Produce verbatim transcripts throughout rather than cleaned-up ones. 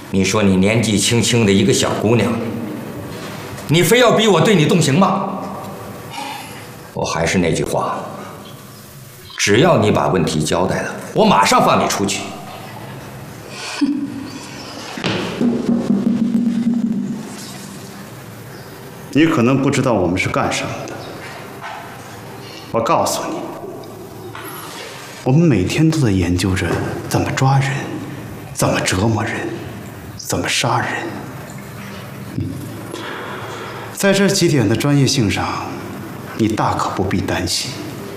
你说你年纪轻轻的一个小姑娘，你非要逼我对你动刑吗？我还是那句话，只要你把问题交代了，我马上放你出去。 你可能不知道我们是干什么的。我告诉你，我们每天都在研究着怎么抓人，怎么折磨人，怎么杀人。嗯，在这几点的专业性上，你大可不必担心。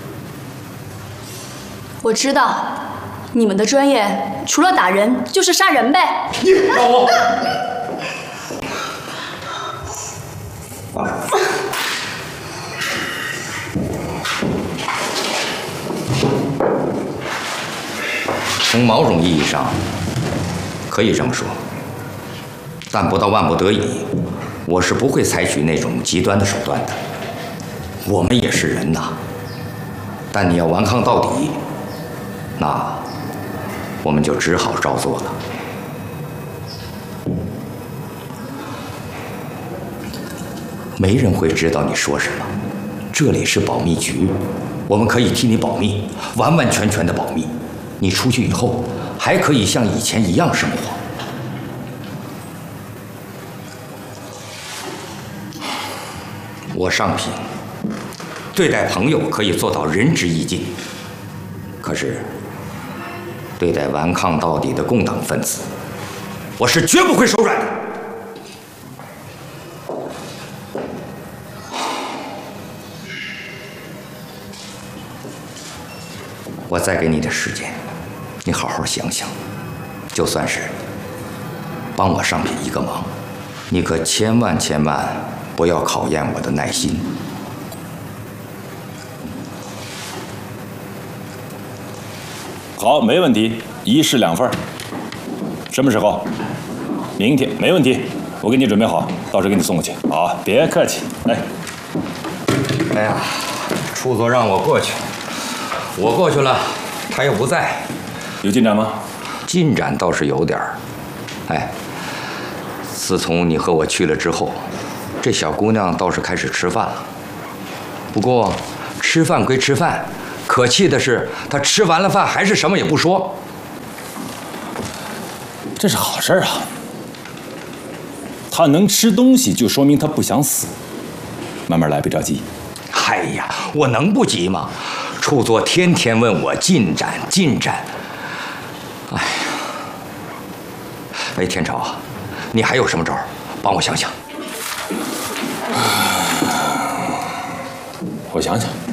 我知道，你们的专业除了打人就是杀人呗。 你老吴。从某种意义上可以这么说，但不到万不得已，我是不会采取那种极端的手段的。我们也是人呐，但你要顽抗到底，那我们就只好照做了。没人会知道你说什么，这里是保密局，我们可以替你保密，完完全全的保密。你出去以后，还可以像以前一样生活。我上品，对待朋友可以做到仁至义尽，可是对待顽抗到底的共党分子，我是绝不会手软的。我再给你点时间，你好好想想，就算是帮我上品一个忙，你可千万千万不要考验我的耐心。 好，没问题，一式两份。什么时候？明天，没问题，我给你准备好，到时候给你送过去。好，别客气。哎， 哎呀，处座让我过去。我过去了，他又不在， 有进展吗？ 进展倒是有点儿。哎，自从你和我去了之后，这小姑娘倒是开始吃饭了。不过，吃饭归吃饭，可气的是她吃完了饭还是什么也不说。 这是好事啊！她能吃东西，就说明她不想死。慢慢来，别着急。 哎呀，我能不急吗？处座天天问我进展进展，哎呀，哎，天朝，你还有什么招儿？帮我想想。 我想想。